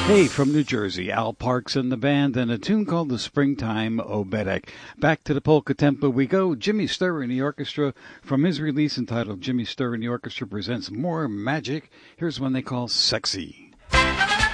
Hey, from New Jersey, Al Parks and the band, and a tune called The Springtime Obedic. Back to the polka tempo we go. Jimmy Sturr and the Orchestra, from his release entitled Jimmy Sturr and the Orchestra Presents More Magic. Here's one they call Sexy.